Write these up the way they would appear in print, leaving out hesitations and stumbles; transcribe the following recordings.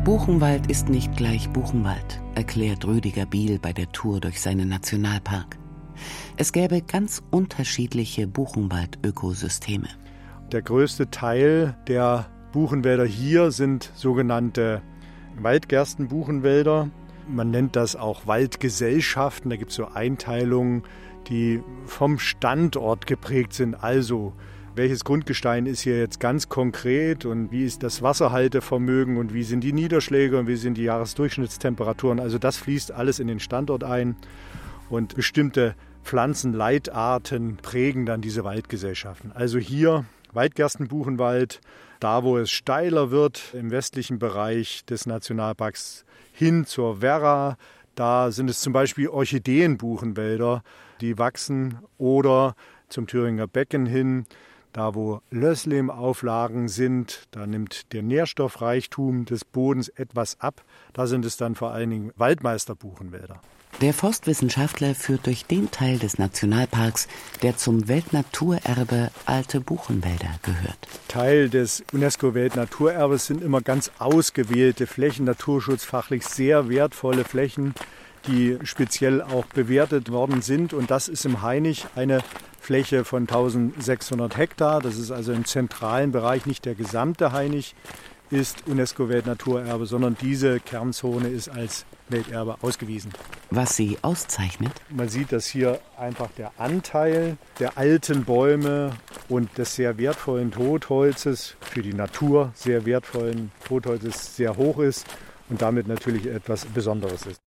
Buchenwald ist nicht gleich Buchenwald, erklärt Rüdiger Biel bei der Tour durch seinen Nationalpark. Es gäbe ganz unterschiedliche Buchenwald-Ökosysteme. Der größte Teil der Buchenwälder hier sind sogenannte Waldgerstenbuchenwälder. Man nennt das auch Waldgesellschaften. Da gibt es so Einteilungen, die vom Standort geprägt sind. Also, welches Grundgestein ist hier jetzt ganz konkret und wie ist das Wasserhaltevermögen und wie sind die Niederschläge und wie sind die Jahresdurchschnittstemperaturen. Also das fließt alles in den Standort ein und bestimmte Pflanzenleitarten prägen dann diese Waldgesellschaften. Also hier Waldgerstenbuchenwald, da wo es steiler wird im westlichen Bereich des Nationalparks hin zur Werra, da sind es zum Beispiel Orchideenbuchenwälder, die wachsen, oder zum Thüringer Becken hin, da wo Lösslehm-Auflagen sind, da nimmt der Nährstoffreichtum des Bodens etwas ab. Da sind es dann vor allen Dingen Waldmeisterbuchenwälder. Der Forstwissenschaftler führt durch den Teil des Nationalparks, der zum Weltnaturerbe Alte Buchenwälder gehört. Teil des UNESCO-Weltnaturerbes sind immer ganz ausgewählte Flächen, naturschutzfachlich sehr wertvolle Flächen, die speziell auch bewertet worden sind. Und das ist im Hainich eine Fläche von 1600 Hektar. Das ist also im zentralen Bereich, nicht der gesamte Hainich ist UNESCO-Weltnaturerbe, sondern diese Kernzone ist als Welterbe ausgewiesen. Was sie auszeichnet? Man sieht, dass hier einfach der Anteil der alten Bäume und des sehr wertvollen Totholzes, für die Natur sehr wertvollen Totholzes, sehr hoch ist und damit natürlich etwas Besonderes ist.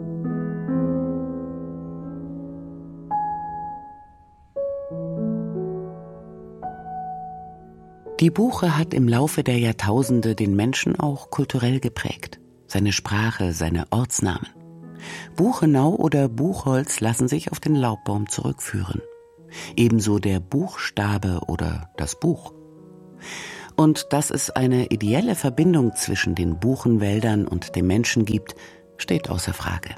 Die Buche hat im Laufe der Jahrtausende den Menschen auch kulturell geprägt. Seine Sprache, seine Ortsnamen. Buchenau oder Buchholz lassen sich auf den Laubbaum zurückführen. Ebenso der Buchstabe oder das Buch. Und dass es eine ideelle Verbindung zwischen den Buchenwäldern und dem Menschen gibt, steht außer Frage.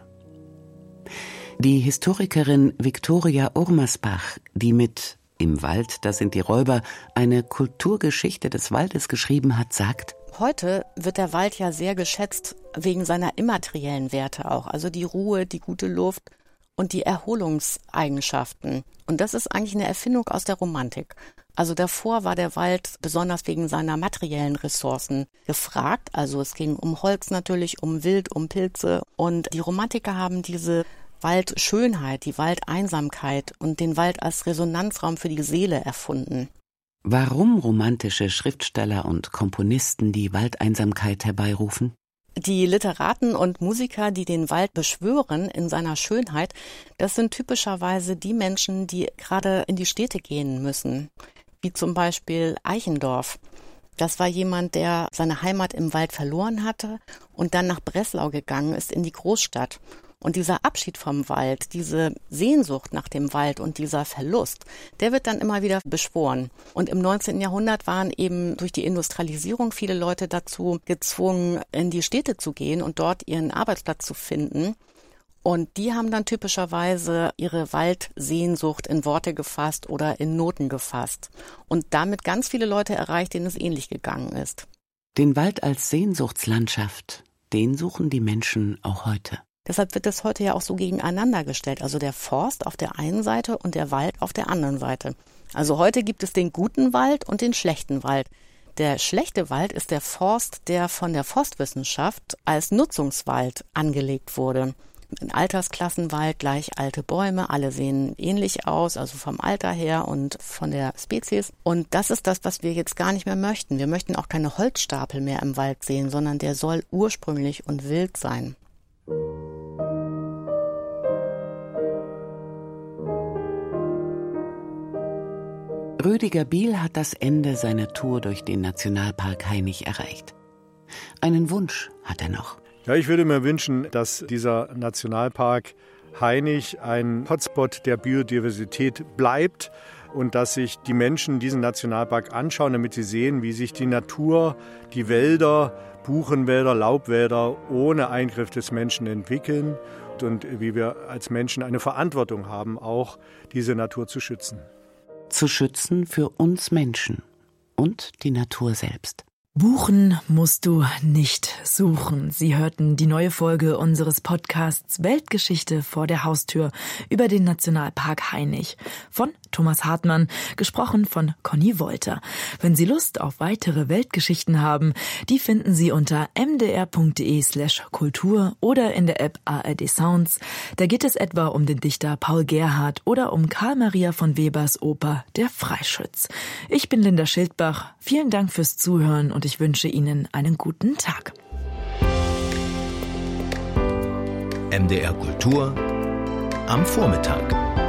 Die Historikerin Viktoria Urmersbach, die mit Im Wald, da sind die Räuber eine Kulturgeschichte des Waldes geschrieben hat, sagt: Heute wird der Wald ja sehr geschätzt wegen seiner immateriellen Werte auch, also die Ruhe, die gute Luft und die Erholungseigenschaften. Und das ist eigentlich eine Erfindung aus der Romantik. Also davor war der Wald besonders wegen seiner materiellen Ressourcen gefragt. Also es ging um Holz natürlich, um Wild, um Pilze. Und die Romantiker haben diese Waldschönheit, die Waldeinsamkeit und den Wald als Resonanzraum für die Seele erfunden. Warum romantische Schriftsteller und Komponisten die Waldeinsamkeit herbeirufen? Die Literaten und Musiker, die den Wald beschwören in seiner Schönheit, das sind typischerweise die Menschen, die gerade in die Städte gehen müssen, wie zum Beispiel Eichendorff. Das war jemand, der seine Heimat im Wald verloren hatte und dann nach Breslau gegangen ist in die Großstadt. Und dieser Abschied vom Wald, diese Sehnsucht nach dem Wald und dieser Verlust, der wird dann immer wieder beschworen. Und im 19. Jahrhundert waren eben durch die Industrialisierung viele Leute dazu gezwungen, in die Städte zu gehen und dort ihren Arbeitsplatz zu finden. Und die haben dann typischerweise ihre Waldsehnsucht in Worte gefasst oder in Noten gefasst. Und damit ganz viele Leute erreicht, denen es ähnlich gegangen ist. Den Wald als Sehnsuchtslandschaft, den suchen die Menschen auch heute. Deshalb wird das heute ja auch so gegeneinander gestellt. Also der Forst auf der einen Seite und der Wald auf der anderen Seite. Also heute gibt es den guten Wald und den schlechten Wald. Der schlechte Wald ist der Forst, der von der Forstwissenschaft als Nutzungswald angelegt wurde. Ein Altersklassenwald, gleich alte Bäume, alle sehen ähnlich aus, also vom Alter her und von der Spezies. Und das ist das, was wir jetzt gar nicht mehr möchten. Wir möchten auch keine Holzstapel mehr im Wald sehen, sondern der soll ursprünglich und wild sein. Rüdiger Biel hat das Ende seiner Tour durch den Nationalpark Hainich erreicht. Einen Wunsch hat er noch. Ja, ich würde mir wünschen, dass dieser Nationalpark Hainich ein Hotspot der Biodiversität bleibt und dass sich die Menschen diesen Nationalpark anschauen, damit sie sehen, wie sich die Natur, die Wälder, Buchenwälder, Laubwälder ohne Eingriff des Menschen entwickeln und wie wir als Menschen eine Verantwortung haben, auch diese Natur zu schützen. Zu schützen für uns Menschen und die Natur selbst. Buchen musst du nicht suchen. Sie hörten die neue Folge unseres Podcasts Weltgeschichte vor der Haustür über den Nationalpark Hainich von Thomas Hartmann, gesprochen von Conny Wolter. Wenn Sie Lust auf weitere Weltgeschichten haben, die finden Sie unter mdr.de/kultur oder in der App ARD Sounds. Da geht es etwa um den Dichter Paul Gerhardt oder um Karl Maria von Webers Oper Der Freischütz. Ich bin Linda Schildbach. Vielen Dank fürs Zuhören und ich wünsche Ihnen einen guten Tag. MDR Kultur am Vormittag.